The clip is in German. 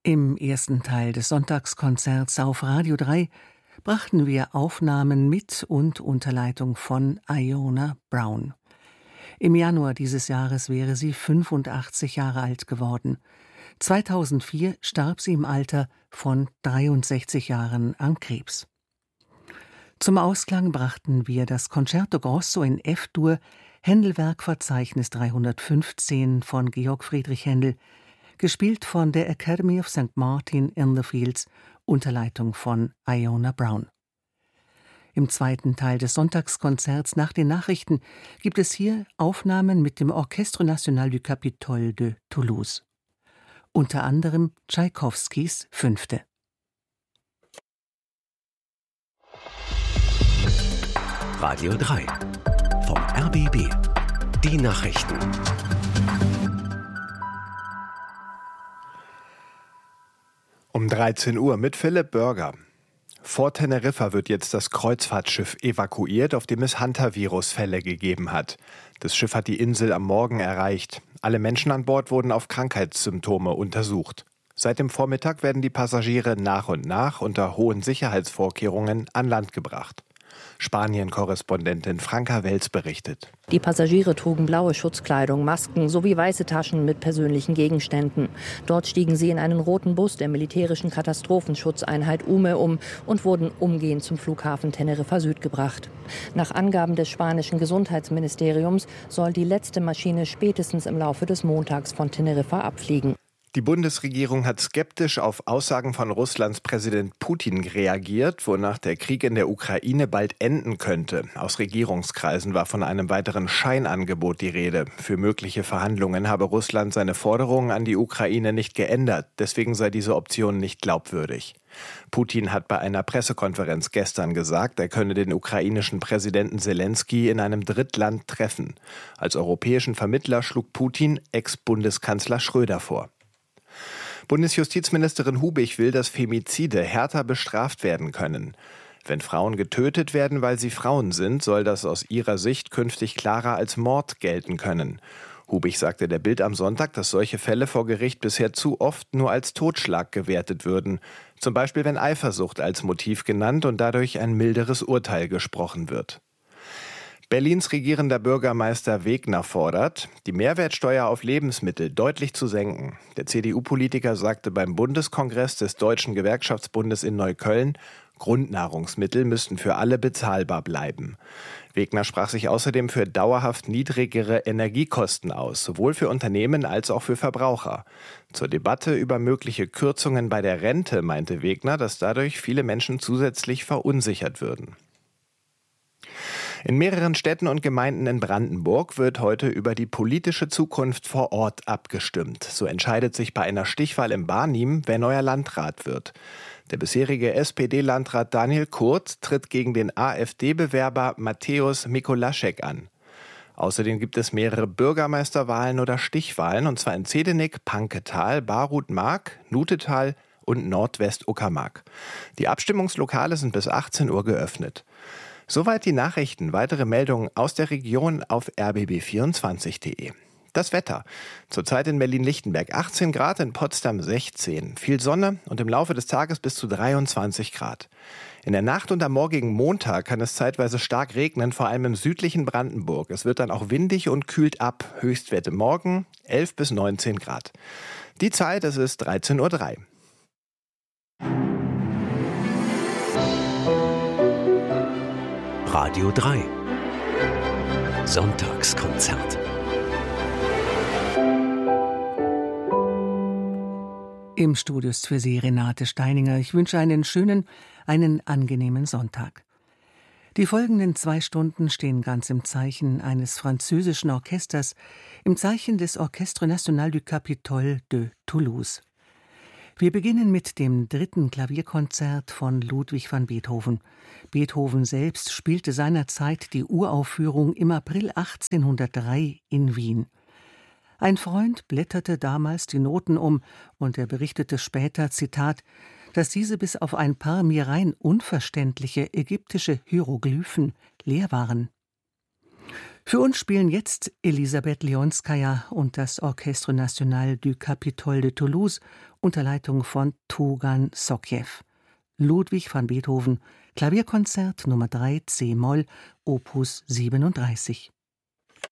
Im ersten Teil des Sonntagskonzerts auf Radio 3 brachten wir Aufnahmen mit und unter Leitung von Iona Brown. Im Januar dieses Jahres wäre sie 85 Jahre alt geworden. 2004 starb sie im Alter von 63 Jahren an Krebs. Zum Ausklang brachten wir das Concerto Grosso in F-Dur, Händel-Werkverzeichnis 315 von Georg Friedrich Händel, gespielt von der Academy of St. Martin in the Fields unter Leitung von Iona Brown. Im zweiten Teil des Sonntagskonzerts nach den Nachrichten gibt es hier Aufnahmen mit dem Orchestre National du Capitole de Toulouse. Unter anderem Tschaikowskis Fünfte. Radio 3 vom RBB. Die Nachrichten. Um 13 Uhr mit Philipp Börger. Vor Teneriffa wird jetzt das Kreuzfahrtschiff evakuiert, auf dem es Hantavirus-Fälle gegeben hat. Das Schiff hat die Insel am Morgen erreicht. Alle Menschen an Bord wurden auf Krankheitssymptome untersucht. Seit dem Vormittag werden die Passagiere nach und nach unter hohen Sicherheitsvorkehrungen an Land gebracht. Spanien-Korrespondentin Franka Welz berichtet. Die Passagiere trugen blaue Schutzkleidung, Masken sowie weiße Taschen mit persönlichen Gegenständen. Dort stiegen sie in einen roten Bus der militärischen Katastrophenschutzeinheit UME um und wurden umgehend zum Flughafen Teneriffa Süd gebracht. Nach Angaben des spanischen Gesundheitsministeriums soll die letzte Maschine spätestens im Laufe des Montags von Teneriffa abfliegen. Die Bundesregierung hat skeptisch auf Aussagen von Russlands Präsident Putin reagiert, wonach der Krieg in der Ukraine bald enden könnte. Aus Regierungskreisen war von einem weiteren Scheinangebot die Rede. Für mögliche Verhandlungen habe Russland seine Forderungen an die Ukraine nicht geändert. Deswegen sei diese Option nicht glaubwürdig. Putin hat bei einer Pressekonferenz gestern gesagt, er könne den ukrainischen Präsidenten Selenskyj in einem Drittland treffen. Als europäischen Vermittler schlug Putin Ex-Bundeskanzler Schröder vor. Bundesjustizministerin Hubich will, dass Femizide härter bestraft werden können. Wenn Frauen getötet werden, weil sie Frauen sind, soll das aus ihrer Sicht künftig klarer als Mord gelten können. Hubich sagte der Bild am Sonntag, dass solche Fälle vor Gericht bisher zu oft nur als Totschlag gewertet würden. Zum Beispiel, wenn Eifersucht als Motiv genannt und dadurch ein milderes Urteil gesprochen wird. Berlins regierender Bürgermeister Wegner fordert, die Mehrwertsteuer auf Lebensmittel deutlich zu senken. Der CDU-Politiker sagte beim Bundeskongress des Deutschen Gewerkschaftsbundes in Neukölln, Grundnahrungsmittel müssten für alle bezahlbar bleiben. Wegner sprach sich außerdem für dauerhaft niedrigere Energiekosten aus, sowohl für Unternehmen als auch für Verbraucher. Zur Debatte über mögliche Kürzungen bei der Rente meinte Wegner, dass dadurch viele Menschen zusätzlich verunsichert würden. In mehreren Städten und Gemeinden in Brandenburg wird heute über die politische Zukunft vor Ort abgestimmt. So entscheidet sich bei einer Stichwahl in Barnim, wer neuer Landrat wird. Der bisherige SPD-Landrat Daniel Kurz tritt gegen den AfD-Bewerber Mateusz Mikolaschek an. Außerdem gibt es mehrere Bürgermeisterwahlen oder Stichwahlen, und zwar in Zedenik, Panketal, Barut-Mark, Nutetal und Nordwest-Uckermark. Die Abstimmungslokale sind bis 18 Uhr geöffnet. Soweit die Nachrichten. Weitere Meldungen aus der Region auf rbb24.de. Das Wetter. Zurzeit in Berlin-Lichtenberg 18 Grad, in Potsdam 16. Viel Sonne und im Laufe des Tages bis zu 23 Grad. In der Nacht und am morgigen Montag kann es zeitweise stark regnen, vor allem im südlichen Brandenburg. Es wird dann auch windig und kühlt ab. Höchstwerte morgen 11 bis 19 Grad. Die Zeit, es ist 13:03 Uhr. Radio 3 Sonntagskonzert. Im Studio ist für Sie Renate Steininger. Ich wünsche einen schönen, einen angenehmen Sonntag. Die folgenden 2 Stunden stehen ganz im Zeichen eines französischen Orchesters, im Zeichen des Orchestre National du Capitole de Toulouse. Wir beginnen mit dem 3. Klavierkonzert von Ludwig van Beethoven. Beethoven selbst spielte seinerzeit die Uraufführung im April 1803 in Wien. Ein Freund blätterte damals die Noten um und er berichtete später, Zitat, dass diese bis auf ein paar mir rein unverständliche ägyptische Hieroglyphen leer waren. Für uns spielen jetzt Elisabeth Leonskaja und das Orchestre National du Capitole de Toulouse unter Leitung von Tugan Sokjew. Ludwig van Beethoven, Klavierkonzert Nummer 3 C-Moll, Opus 37.